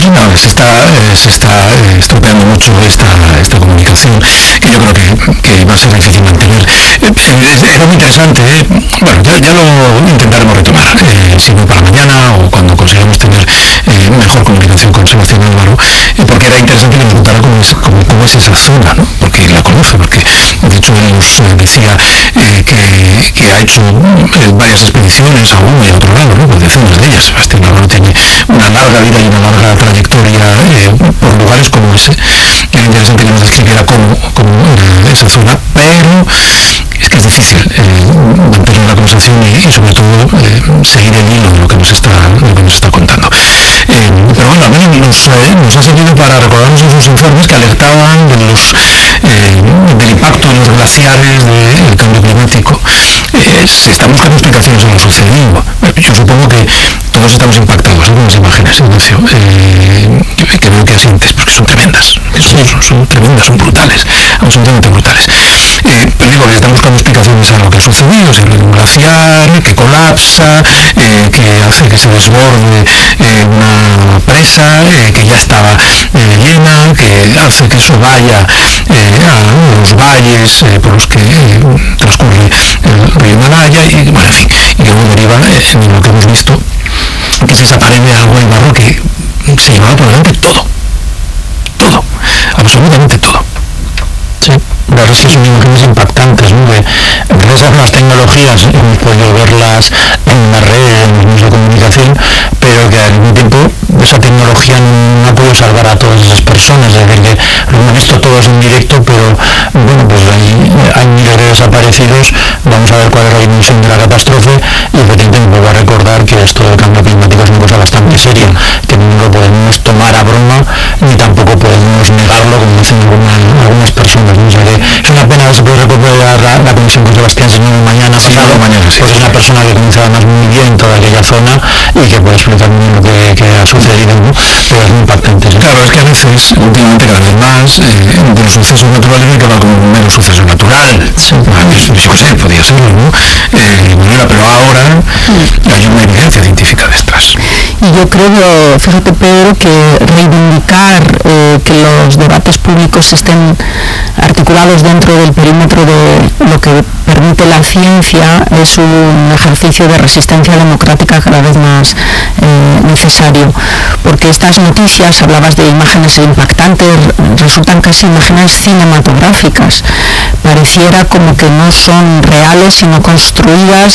no, se está estropeando mucho esta comunicación, que yo creo que va a ser difícil mantener. Era muy interesante, bueno, ya lo intentaremos retomar, si no para mañana o cuando consigamos tener mejor comunicación con Sebastián Álvaro, porque era interesante que nos contara cómo es esa zona, ¿no? Porque la conoce, porque de hecho él nos decía que ha hecho varias expediciones a uno y a otro lado, ¿no? Pues decenas de ellas. Sebastián Álvaro tiene una larga vida y una larga trayectoria por lugares como ese. Era interesante que nos describiera cómo era esa zona, pero es que es difícil mantener la conversación y sobre todo seguir el hilo de lo que nos está contando. Pero bueno, a mí nos ha servido para recordarnos esos informes que alertaban del impacto en los glaciares del cambio climático. Se están buscando explicaciones a lo sucedido. Yo supongo que todos estamos impactados con las imágenes, Ignacio, que veo que asientes, porque son tremendas. Son tremendas, son brutales, absolutamente brutales. Pero digo que están buscando explicaciones a lo que ha sucedido, si es un glaciar que colapsa, que hace que se desborde una presa que ya estaba llena, que hace que eso vaya a los valles por los que transcurre el río Himalaya y, bueno, en fin, y luego deriva en lo que hemos visto, que es esa pared de agua y barro que se llevaba por delante todo, absolutamente todo. Sí, la verdad es que son imágenes impactantes, ¿no? Gracias a las tecnologías hemos podido verlas en la red, en los medios de comunicación, pero que al mismo tiempo esa tecnología no ha podido salvar a todas esas personas, es decir, que lo hemos visto todos en directo, pero bueno, pues hay miles de desaparecidos. Vamos a ver cuál es la dimensión de la catástrofe y efectivamente me voy a recordar que esto del cambio climático es una cosa bastante seria, que no lo podemos tomar a broma ni tampoco podemos negarlo como dicen algunas personas, ¿no? O sea que es una pena que se puede recuperar la conexión con Sebastián, si no mañana pasado, porque es una persona que conoce además muy bien toda aquella zona y que puede explicar muy bien lo que ha sucedido, ¿no? Pero es muy impactante, ¿sí? Claro, es que a veces, últimamente cada vez más, de los sucesos naturales me queda como un mero suceso natural. Sí. Yo qué sé, podía serlo, ¿no? Pero ahora hay una evidencia científica detrás. Y yo creo, fíjate Pedro, que reivindicar que los debates públicos estén articulados dentro del perímetro de lo que permite la ciencia es un ejercicio de resistencia democrática cada vez más necesario, porque estas noticias, hablabas de imágenes impactantes, resultan casi imágenes cinematográficas, pareciera como que no son reales sino construidas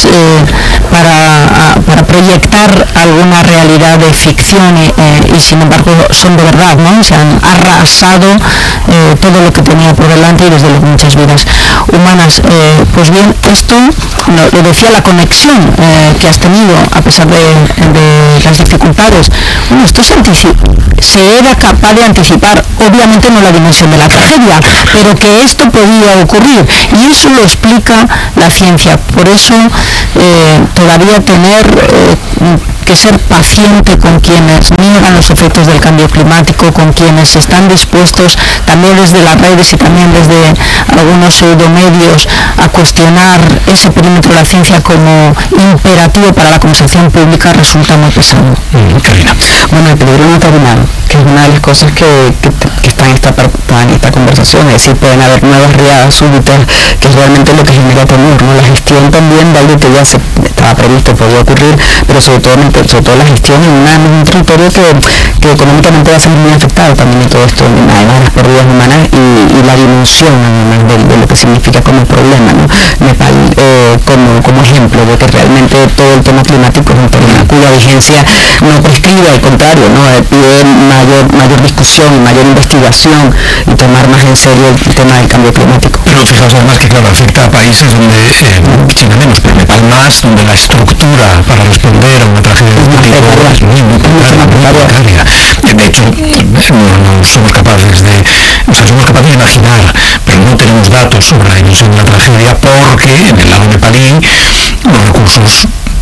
para proyectar alguna realidad de ficción y sin embargo son de verdad, ¿no? Se han arrasado todo lo que tenía por delante y desde luego muchas vidas humanas. Pues bien, esto lo decía, la conexión que has tenido a pesar de las dificultades. Bueno, esto se era capaz de anticipar, obviamente no la dimensión de la tragedia, pero que esto podía ocurrir y eso lo explica la ciencia. Por eso todavía tener que ser paciente con quienes niegan los efectos del cambio climático, con quienes están dispuestos también desde las redes y también desde algunos pseudomedios a cuestionar ese perímetro de la ciencia como imperativo para la conversación pública, resulta muy pesado. Karina. Bueno, el peligro no ha terminado, que es una de las cosas que está en esta conversación, es decir, pueden haber nuevas riadas súbitas, que es realmente lo que genera temor, ¿no? La gestión también de algo que ya estaba previsto, podía ocurrir, pero sobre todo la gestión en un territorio que económicamente va a ser muy afectado también de todo esto, además de las pérdidas humanas y la dimensión de lo que significa como problema, ¿no? Nepal como ejemplo de que realmente todo el tema climático es un tema cuya vigencia no prescribe, al contrario, ¿no? Pide mayor discusión, mayor investigación y tomar más en serio el tema del cambio climático. Pero fijaos además que claro, afecta a países donde China menos, pero Nepal más, donde la estructura para responder a una tragedia de este tipo es muy precaria. De hecho, no somos capaces de imaginar, pero no tenemos datos sobre la dimensión de la tragedia porque en el lado nepalí los recursos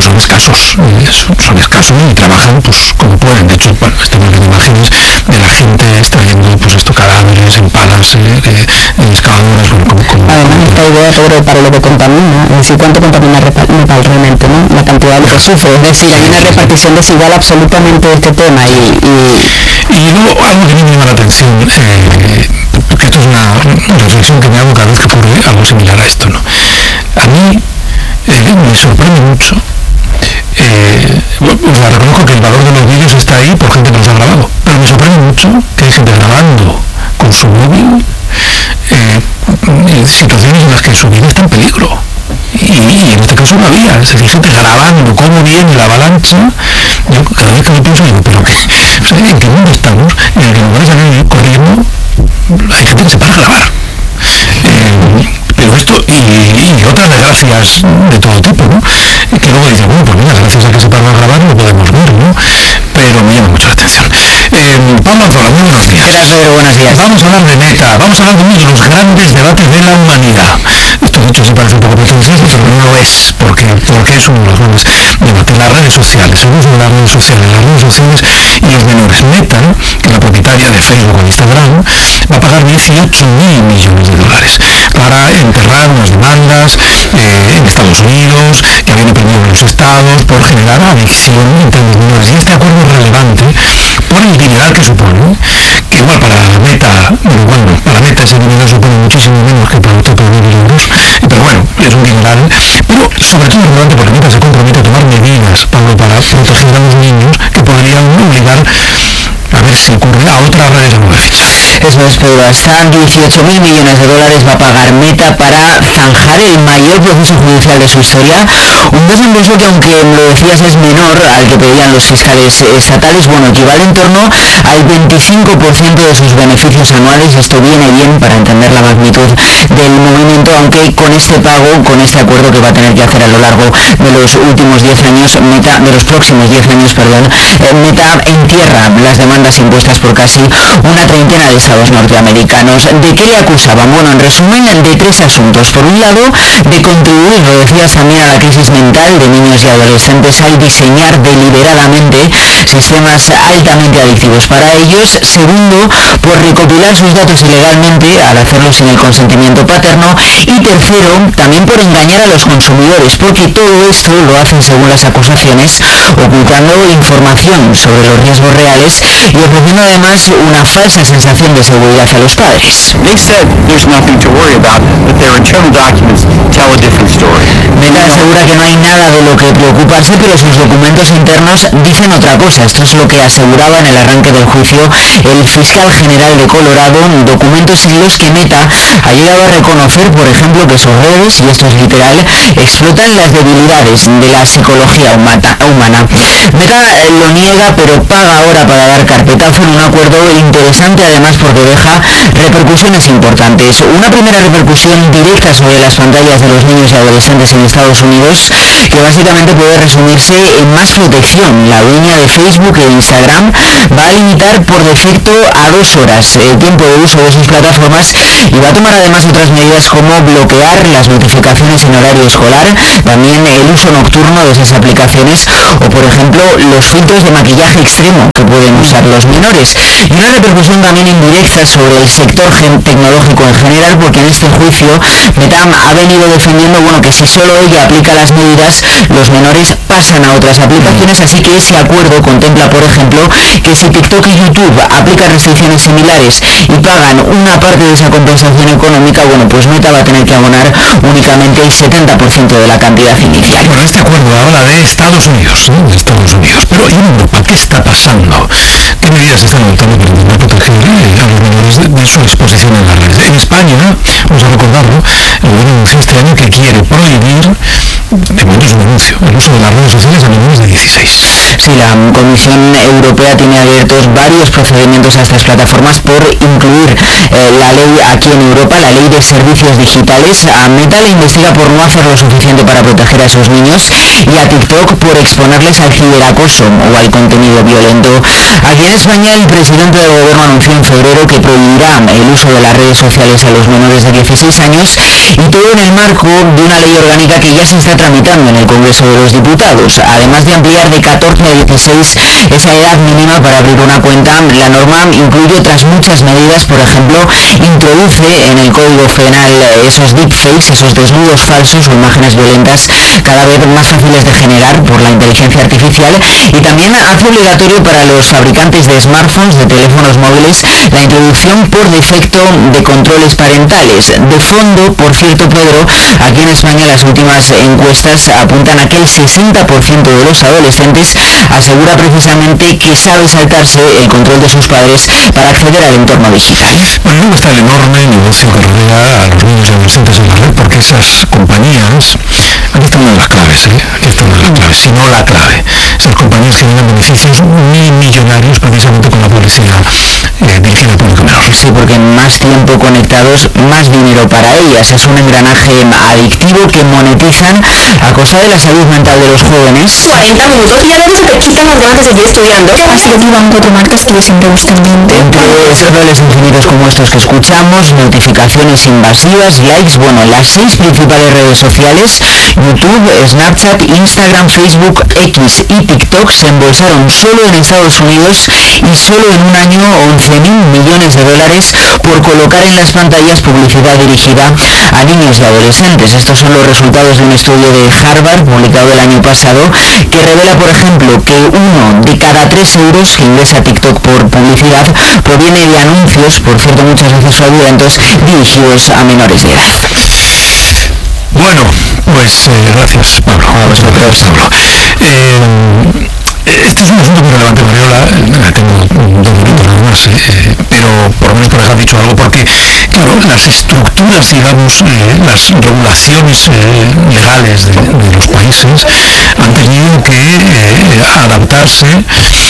pues son escasos y trabajan pues como pueden. De hecho, bueno, estamos viendo imágenes de la gente extrayendo pues cadáveres en palas, en excavadoras, como además esta idea para lo que contamina, es decir, cuánto contamina Nepal realmente, ¿no? La cantidad de lo que sufre, es decir, hay una repartición desigual absolutamente de este tema y luego algo que me llama la atención, porque esto es una reflexión que me hago cada vez que ocurre algo similar a esto, ¿no? A mí me sorprende mucho, reconozco que el valor de los vídeos está ahí por gente que los ha grabado, pero me sorprende mucho que hay gente grabando con su móvil situaciones en las que su vida está en peligro. Y en este caso no había, es decir, gente grabando cómo viene la avalancha. Yo cada vez que lo pienso digo, pero ¿qué? O sea, ¿en qué mundo estamos? En el que nos van a salir corriendo, hay gente que se para a grabar. Pero esto y otras desgracias de todo tipo, ¿no? Que luego dicen, bueno, pues mira, gracias a que se paró a grabar lo podemos ver, ¿no? Pero me llama mucho la atención. Pablo Anzola, muy buenos días. Buenos días. Vamos a hablar de Meta, vamos a hablar de uno de los grandes debates de la humanidad. Esto de hecho se parece un poco pretencioso, pero no lo es, porque es uno de los grandes debates. Las redes sociales, el uso de las redes sociales y los menores. Meta, que es la propietaria de Facebook o Instagram, va a pagar 18.000 millones de dólares para enterrar unas demandas en Estados Unidos que habían aprendido en los estados por generar adicción entre los menores. Y este acuerdo es relevante por el dineral que supone, que igual para Meta ese dineral supone muchísimo menos que para otro programa de euros, pero bueno, es un dineral, pero sobre todo es relevante porque Meta se compromete a tomar medidas, Pablo, para proteger a los niños que podrían obligar a ver si ocurre a otras redes demográficas. Eso es, Pedro. Hasta 18.000 millones de dólares va a pagar Meta para zanjar el mayor proceso judicial de su historia. Un desembolso que, aunque lo decías, es menor al que pedían los fiscales estatales, bueno, equivale en torno al 25% de sus beneficios anuales. Esto viene bien para entender la magnitud del movimiento, aunque con este pago, con este acuerdo que va a tener que hacer a lo largo de los últimos 10 años, de los próximos 10 años, Meta entierra las demandas impuestas por casi una treintena de estados norteamericanos. ¿De qué le acusaban? Bueno, en resumen, de tres asuntos. Por un lado, de contribuir, lo decías también, a la crisis mental de niños y adolescentes al diseñar deliberadamente sistemas altamente adictivos para ellos. Segundo, por recopilar sus datos ilegalmente al hacerlo sin el consentimiento paterno. Y tercero, también por engañar a los consumidores, porque todo esto lo hacen, según las acusaciones, ocultando información sobre los riesgos reales y ofreciendo además una falsa sensación de seguridad a los padres. They said there's nothing to worry about, but their internal documents tell a different story. Meta asegura que no hay nada de lo que preocuparse, pero sus documentos internos dicen otra cosa. Esto es lo que aseguraba en el arranque del juicio el fiscal general de Colorado, documentos en los que Meta ha llegado a reconocer, por ejemplo, que sus redes, y esto es literal, explotan las debilidades de la psicología humana. Meta lo niega, pero paga ahora para dar carpetazo en un acuerdo interesante, además porque deja repercusiones importantes. Una primera repercusión directa sobre las pantallas de los niños y adolescentes en Estados Unidos, que básicamente puede resumirse en más protección. La dueña de Facebook e Instagram va a limitar por defecto a 2 horas el tiempo de uso de sus plataformas y va a tomar además otras medidas como bloquear las notificaciones en horario escolar, también el uso nocturno de esas aplicaciones o, por ejemplo, los filtros de maquillaje extremo que pueden usar los menores. Y una repercusión también indirecta sobre el sector tecnológico en general, porque en este juicio Meta ha venido defendiendo que si solo ella aplica las medidas, los menores pasan a otras aplicaciones, así que ese acuerdo contempla, por ejemplo, que si TikTok y YouTube aplican restricciones similares y pagan una parte de esa compensación económica, pues Meta va a tener que abonar únicamente el 70% de la cantidad inicial. Bueno, este acuerdo habla de Estados Unidos, pero ¿y en Europa qué está pasando? ¿Qué medidas se están adoptando para intentar proteger a los menores de su exposición en las redes? En España, vamos a recordarlo, el gobierno anunció este año que quiere prohibir, de momento es un anuncio, el uso de las redes sociales a menores de 16. Sí, la Comisión Europea tiene abiertos varios procedimientos a estas plataformas por incluir la ley aquí en Europa, la ley de servicios digitales. A Meta le investiga por no hacer lo suficiente para proteger a sus niños y a TikTok por exponerles al ciberacoso o al contenido violento. Aquí en España el presidente del gobierno anunció en febrero que prohibirá el uso de las redes sociales a los menores de 16 años y todo en el marco de una ley orgánica que ya se está tramitando en el Congreso de los Diputados. Además de ampliar de 14 a 16 esa edad mínima para abrir una cuenta, la norma incluye otras muchas medidas. Por ejemplo, introduce en el Código Penal esos deepfakes, esos desnudos falsos o imágenes violentas cada vez más fáciles de generar por la inteligencia artificial, y también hace obligatorio para los fabricantes de smartphones, de teléfonos móviles, la introducción por defecto de controles parentales. De fondo, por cierto, Pedro, aquí en España las últimas encuestas apuntan a que el 60% de los adolescentes asegura precisamente que sabe saltarse el control de sus padres para acceder al entorno digital. Bueno, luego está el enorme negocio que rodea a los niños y adolescentes en la red, porque esas compañías, aquí está una de las claves, aquí está una de las claves, si no la clave. Esas compañías generan beneficios millonarios precisamente con la publicidad dirigida al público menor. Sí, porque más tiempo conectados, más dinero para ellas. Es un engranaje adictivo que monetizan a costa de la salud mental de los jóvenes. 40 minutos y ya luego se te quitan las ganas de seguir estudiando. Así que van cuatro marcas que yo siempre busco en mente. Entre scrolls infinitos como estos que escuchamos, notificaciones invasivas, likes, bueno, las 6 principales redes sociales, YouTube, Snapchat, Instagram, Facebook, X y TikTok, se embolsaron solo en Estados Unidos y solo en un año 11.000 millones de dólares por colocar en las pantallas publicidad dirigida a niños y adolescentes. Estos son los resultados de un estudio de Harvard publicado el año pasado, que revela, por ejemplo, que 1 de cada 3 euros que ingresa TikTok por publicidad proviene de anuncios, por cierto muchas veces fraudulentos, dirigidos a menores de edad. Bueno, pues gracias, Pablo. A vosotros, Pablo. Este es un asunto muy relevante, Mariola. Tengo 2 minutos nada más, pero por lo menos para dejar dicho algo, porque, claro, las estructuras, digamos, las regulaciones legales de los países han tenido que adaptarse